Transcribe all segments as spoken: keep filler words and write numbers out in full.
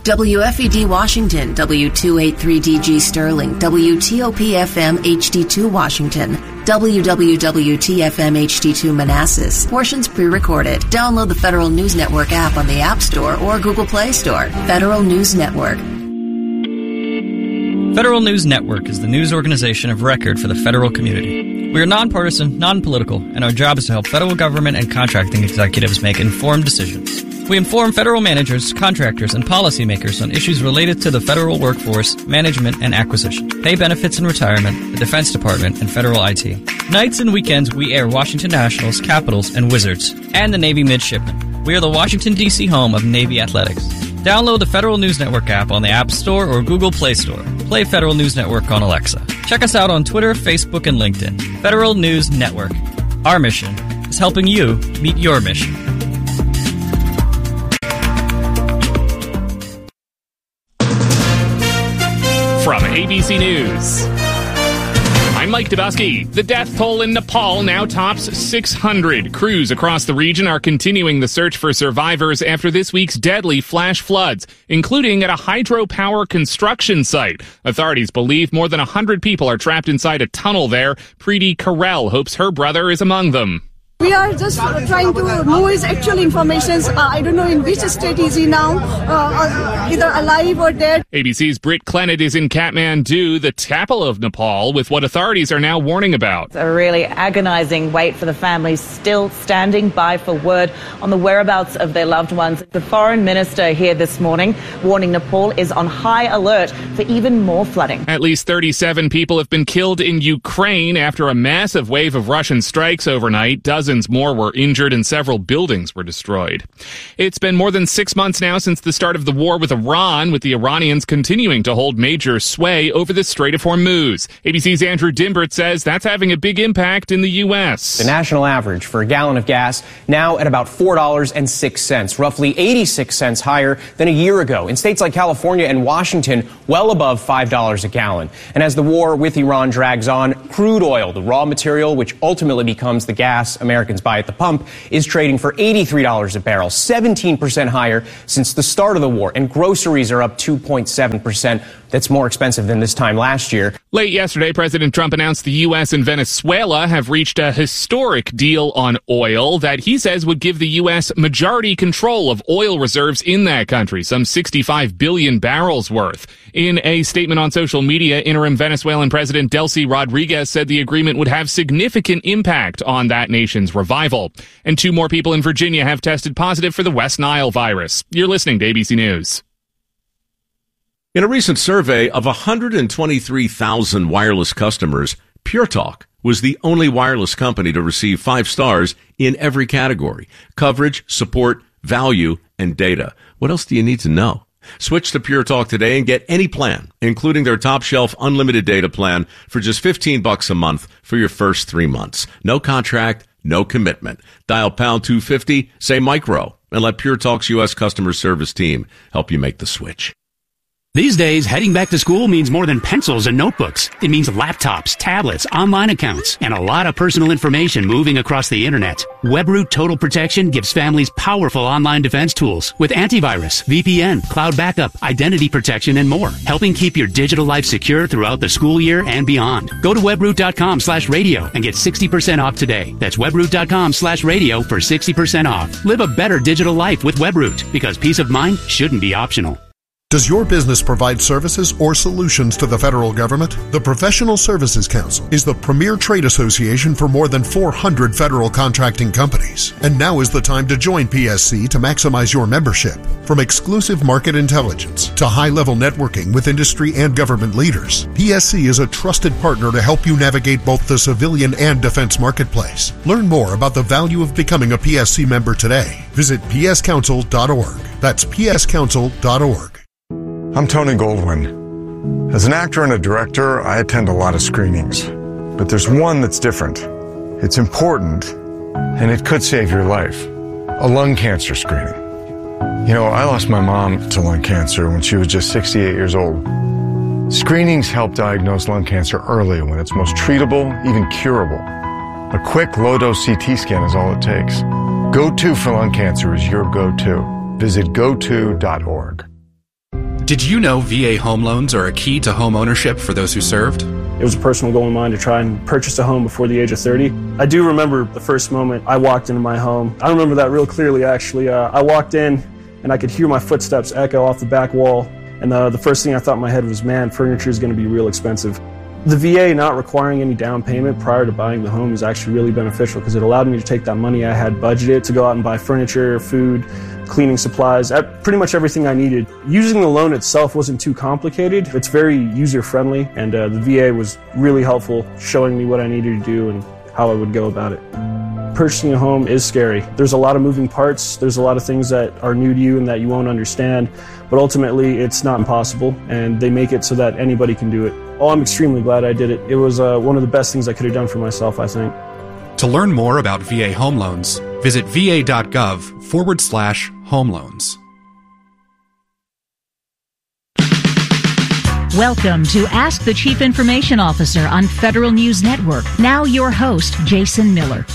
W F E D Washington, W two eighty-three D G Sterling, W T O P F M H D two Washington, W W W T F M H D two Manassas. Portions pre-recorded. Download the Federal News Network app on the App Store or Google Play Store. Federal News Network. Federal News Network is the news organization of record for the federal community. We are nonpartisan, non-political, and our job is to help federal government and contracting executives make informed decisions. We inform federal managers, contractors, and policymakers on issues related to the federal workforce, management, and acquisition, pay benefits and retirement, the Defense Department, and federal I T. Nights and weekends, we air Washington Nationals, Capitals, and Wizards, and the Navy Midshipmen. We are the Washington, D C home of Navy Athletics. Download the Federal News Network app on the App Store or Google Play Store. Play Federal News Network on Alexa. Check us out on Twitter, Facebook, and LinkedIn. Federal News Network. Our mission is helping you meet your mission. From A B C News, I'm Mike Dubowski. The death toll in Nepal now tops six hundred. Crews across the region are continuing the search for survivors after this week's deadly flash floods, including at a hydropower construction site. Authorities believe more than one hundred people are trapped inside a tunnel there. Preeti Karel hopes her brother is among them. We are just trying to know his actual information. Uh, I don't know in which state is he now, uh, either alive or dead. A B C's Britt Clennett is in Kathmandu, the capital of Nepal, with what authorities are now warning about. A really agonizing wait for the families still standing by for word on the whereabouts of their loved ones. The foreign minister here this morning warning Nepal is on high alert for even more flooding. At least thirty-seven people have been killed in Ukraine after a massive wave of Russian strikes overnight. Dozens more were injured and several buildings were destroyed. It's been more than six months now since the start of the war with Iran, with the Iranians continuing to hold major sway over the Strait of Hormuz. A B C's Andrew Dimbert says that's having a big impact in the U S. The national average for a gallon of gas now at about four dollars and six cents, roughly eighty-six cents higher than a year ago. In states like California and Washington, well above five dollars a gallon. And as the war with Iran drags on, crude oil, the raw material which ultimately becomes the gas Americans buy at the pump, is trading for eighty-three dollars a barrel, seventeen percent higher since the start of the war. And groceries are up two point seven percent. That's more expensive than this time last year. Late yesterday, President Trump announced the U S and Venezuela have reached a historic deal on oil that he says would give the U S majority control of oil reserves in that country, some sixty-five billion barrels worth. In a statement on social media, interim Venezuelan President Delcy Rodriguez said the agreement would have significant impact on that nation's revival. And two more people in Virginia have tested positive for the West Nile virus. You're listening to A B C News. In a recent survey of one hundred twenty-three thousand wireless customers, Pure Talk was the only wireless company to receive five stars in every category: coverage, support, value, and data. What else do you need to know? Switch to Pure Talk today and get any plan, including their top shelf unlimited data plan, for just fifteen bucks a month for your first three months. No contract, no commitment. Dial pound two fifty, say micro, and let Pure Talk's U S customer service team help you make the switch. These days, heading back to school means more than pencils and notebooks. It means laptops, tablets, online accounts, and a lot of personal information moving across the internet. WebRoot Total Protection gives families powerful online defense tools with antivirus, V P N, cloud backup, identity protection, and more, helping keep your digital life secure throughout the school year and beyond. Go to webroot.com slash radio and get sixty percent off today. That's webroot.com slash radio for sixty percent off. Live a better digital life with WebRoot, because peace of mind shouldn't be optional. Does your business provide services or solutions to the federal government? The Professional Services Council is the premier trade association for more than four hundred federal contracting companies. And now is the time to join P S C to maximize your membership. From exclusive market intelligence to high-level networking with industry and government leaders, P S C is a trusted partner to help you navigate both the civilian and defense marketplace. Learn more about the value of becoming a P S C member today. Visit p s council dot org. That's p s council dot org. I'm Tony Goldwyn. As an actor and a director, I attend a lot of screenings. But there's one that's different. It's important, and it could save your life. A lung cancer screening. You know, I lost my mom to lung cancer when she was just sixty-eight years old. Screenings help diagnose lung cancer early when it's most treatable, even curable. A quick low-dose C T scan is all it takes. Go To for lung cancer is your go-to. Visit go to dot org. Did you know V A home loans are a key to home ownership for those who served? It was a personal goal of mine to try and purchase a home before the age of thirty. I do remember the first moment I walked into my home. I remember that real clearly, actually. Uh, I walked in, and I could hear my footsteps echo off the back wall. And uh, the first thing I thought in my head was, man, furniture is going to be real expensive. The V A not requiring any down payment prior to buying the home is actually really beneficial because it allowed me to take that money I had budgeted to go out and buy furniture, food, cleaning supplies, pretty much everything I needed. Using the loan itself wasn't too complicated. It's very user-friendly, and uh, the V A was really helpful, showing me what I needed to do and how I would go about it. Purchasing a home is scary. There's a lot of moving parts. There's a lot of things that are new to you and that you won't understand, but ultimately it's not impossible, and they make it so that anybody can do it. Oh, I'm extremely glad I did it. It was uh, one of the best things I could have done for myself, I think. To learn more about V A home loans, visit va.gov forward slash home loans. Welcome to Ask the Chief Information Officer on Federal News Network. Now your host, Jason Miller.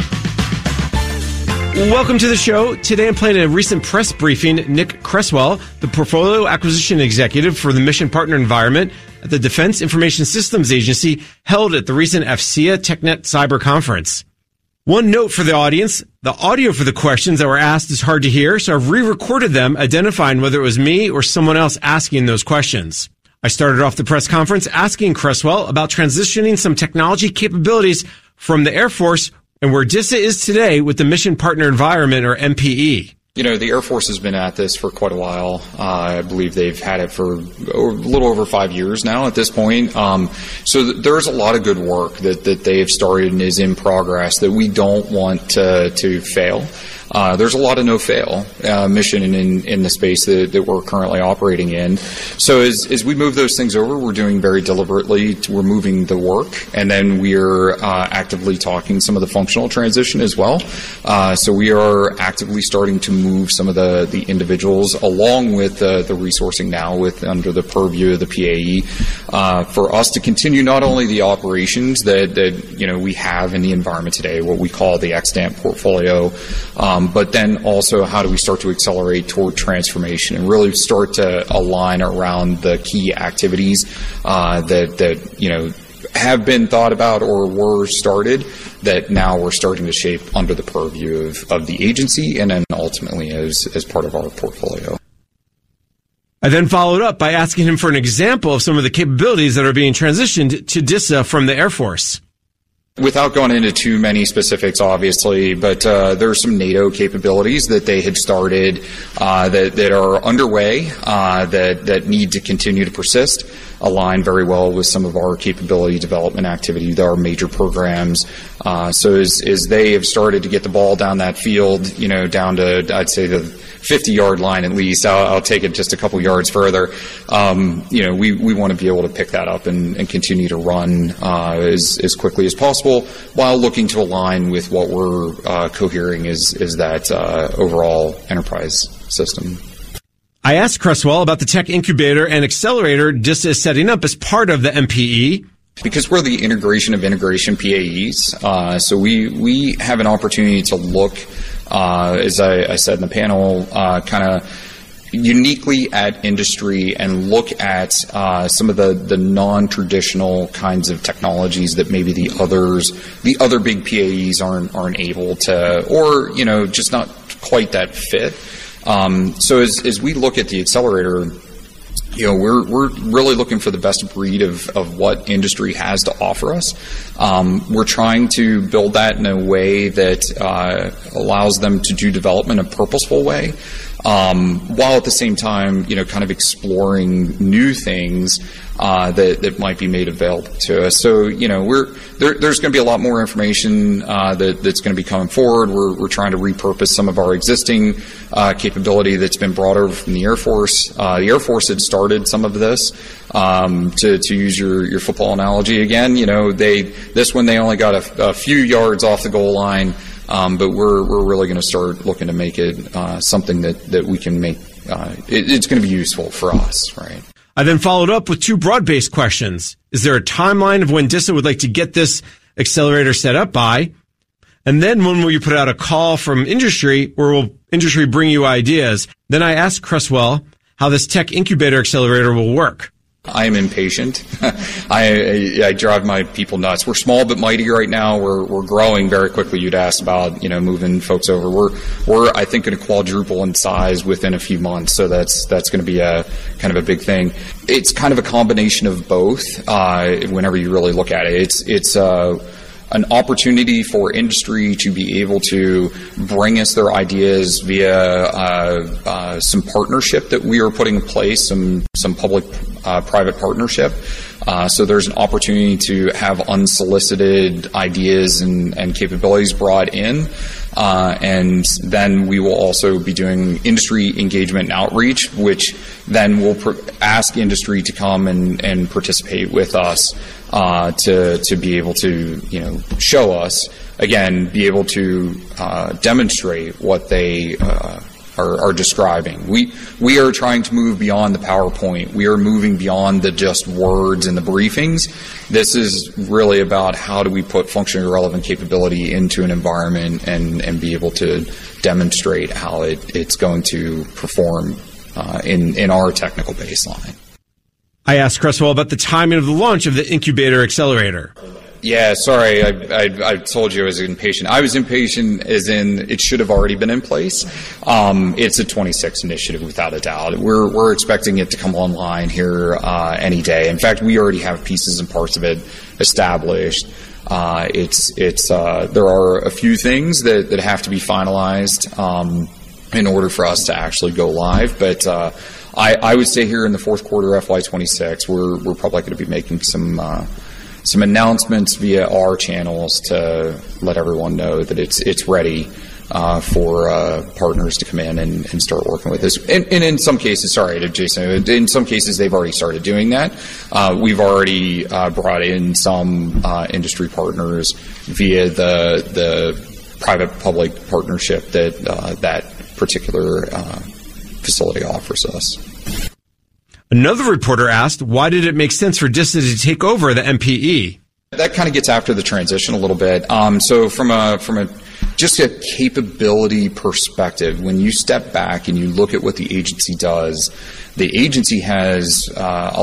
Welcome to the show. Today I'm playing a recent press briefing. Nick Cresswell, the Portfolio Acquisition Executive for the Mission Partner Environment at the Defense Information Systems Agency, held at the recent F C I A TechNet Cyber Conference. One note for the audience, the audio for the questions that were asked is hard to hear, so I've re-recorded them, identifying whether it was me or someone else asking those questions. I started off the press conference asking Cresswell about transitioning some technology capabilities from the Air Force and where D I S A is today with the Mission Partner Environment, or M P E. You know, the Air Force has been at this for quite a while. Uh, I believe they've had it for a little over five years now at this point. Um, so th- there's a lot of good work that, that they've started and is in progress that we don't want to, to fail. Uh, there's a lot of no-fail uh, mission in, in, in the space that, that we're currently operating in. So as, as we move those things over, we're doing very deliberately. We're moving the work, and then we're uh, actively talking some of the functional transition as well. Uh, so we are actively starting to move some of the, the individuals along with uh, the resourcing now with under the purview of the P A E uh, for us to continue not only the operations that, that you know we have in the environment today, what we call the extant portfolio, um, but then also how do we start to accelerate toward transformation and really start to align around the key activities uh, that that you know have been thought about or were started that now we're starting to shape under the purview of, of the agency and then ultimately as, as part of our portfolio. I then followed up by asking him for an example of some of the capabilities that are being transitioned to D I S A from the Air Force. Without going into too many specifics, obviously, but uh, there are some NATO capabilities that they had started uh, that, that are underway uh, that, that need to continue to persist, align very well with some of our capability development activity, our major programs. Uh, so as, as they have started to get the ball down that field, you know, down to, I'd say, the fifty-yard line at least, I'll, I'll take it just a couple yards further. Um, you know, we, we want to be able to pick that up and, and continue to run uh, as, as quickly as possible while looking to align with what we're uh, cohering is, is that uh, overall enterprise system. I asked Cresswell about the tech incubator and accelerator D I S A is setting up as part of the M P E. Because we're the integration of integration P A Es, uh, so we, we have an opportunity to look, uh, as I, I said in the panel, uh, kind of uniquely at industry and look at uh, some of the, the non-traditional kinds of technologies that maybe the others, the other big P A Es aren't aren't able to, or you know, just not quite that fit. Um, so as as we look at the accelerator, you know, we're we're really looking for the best breed of, of what industry has to offer us. Um, we're trying to build that in a way that uh, allows them to do development in a purposeful way, um, while at the same time, you know, kind of exploring new things uh, that that might be made available to us. So, you know, we're there, there's going to be a lot more information uh, that that's going to be coming forward. We're we're trying to repurpose some of our existing uh, capability that's been brought over from the Air Force. Uh, the Air Force had started some of this. Um, to to use your your football analogy again, you know, they this one they only got a, a few yards off the goal line. Um, but we're we're really going to start looking to make it uh, something that, that we can make. Uh, it, it's going to be useful for us, right? I then followed up with two broad-based questions. Is there a timeline of when D I S A would like to get this accelerator set up by? And then when will you put out a call from industry, or will industry bring you ideas? Then I asked Cresswell how this tech incubator accelerator will work. I am impatient. I, I I drive my people nuts. We're small but mighty right now. We're we're growing very quickly. You'd asked about you know moving folks over. We're we're I think going to quadruple in size within a few months. So that's that's going to be a kind of a big thing. It's kind of a combination of both. Uh, whenever you really look at it, it's it's uh, an opportunity for industry to be able to bring us their ideas via uh, uh, some partnership that we are putting in place, some some public uh, private partnership. Uh, so there's an opportunity to have unsolicited ideas and, and capabilities brought in. Uh, and then we will also be doing industry engagement and outreach, which then will pr- ask industry to come and, and participate with us uh, to to be able to you know show us again, be able to uh, demonstrate what they uh, are, are describing. We we are trying to move beyond the PowerPoint. We are moving beyond the just words and the briefings. This is really about how do we put functionally relevant capability into an environment and, and be able to demonstrate how it, it's going to perform uh, in, in our technical baseline. I asked Cresswell about the timing of the launch of the incubator accelerator. Yeah, sorry, I, I, I told you I was impatient. I was impatient as in it should have already been in place. Um, it's a twenty-six initiative without a doubt. We're we're expecting it to come online here uh, any day. In fact, we already have pieces and parts of it established. Uh, it's it's uh, there are a few things that, that have to be finalized um, in order for us to actually go live, but. Uh, I, I would say here in the fourth quarter F Y twenty-six, we're we're probably going to be making some uh, some announcements via our channels to let everyone know that it's it's ready uh, for uh, partners to come in and, and start working with us. And, and in some cases, sorry, Jason, in some cases they've already started doing that. Uh, we've already uh, brought in some uh, industry partners via the the private-public partnership that uh, that particular uh, facility offers us. Another reporter asked, why did it make sense for Dista to take over the M P E? That kind of gets after the transition a little bit. Um, so from a from a just a capability perspective, when you step back and you look at what the agency does, the agency has uh, a